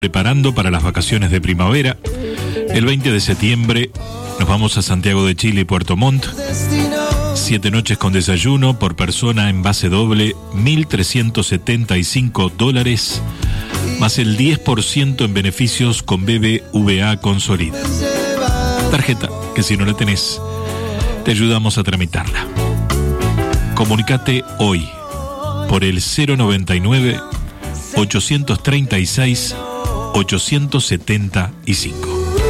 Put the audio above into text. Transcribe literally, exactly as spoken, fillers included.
preparando para las vacaciones de primavera. El veinte de septiembre nos vamos a Santiago de Chile y Puerto Montt. Siete noches con desayuno por persona en base doble, mil trescientos setenta y cinco dólares, más el diez por ciento en beneficios con B B V A Consolida. Tarjeta que si no la tenés, te ayudamos a tramitarla. Comunicate hoy por el cero noventa y nueve, ochocientos treinta y seis, ochocientos setenta y cinco.